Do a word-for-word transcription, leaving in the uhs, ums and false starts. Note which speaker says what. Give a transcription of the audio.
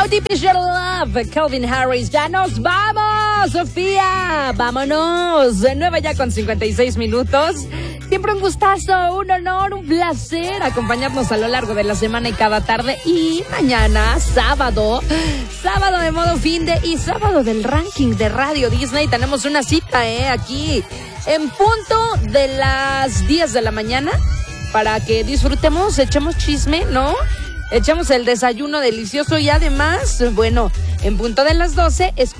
Speaker 1: How Deep Is Your Love, Calvin Harris. Ya nos vamos, Sofía. Vámonos. nueve ya con cincuenta y seis minutos. Siempre un gustazo, un honor, un placer acompañarnos a lo largo de la semana y cada tarde. Y mañana, sábado, sábado de modo fin de y sábado del ranking de Radio Disney. Tenemos una cita, eh, aquí en punto de las diez de la mañana para que disfrutemos, echemos chisme, ¿no? Echamos el desayuno delicioso y además, bueno, en punto de las doce,